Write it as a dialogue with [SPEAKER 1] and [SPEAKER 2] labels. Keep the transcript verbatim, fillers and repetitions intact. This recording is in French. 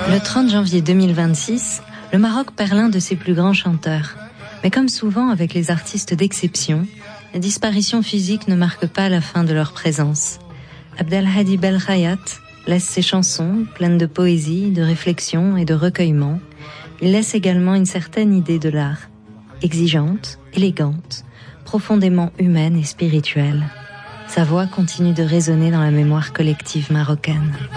[SPEAKER 1] Le trente janvier deux mille vingt-six, le Maroc perd l'un de ses plus grands chanteurs. Mais comme souvent avec les artistes d'exception, la disparition physique ne marque pas la fin de leur présence. Abdelhadi Belkhayat laisse ses chansons, pleines de poésie, de réflexion et de recueillement. Il laisse également une certaine idée de l'art, exigeante, élégante, profondément humaine et spirituelle. Sa voix continue de résonner dans la mémoire collective marocaine.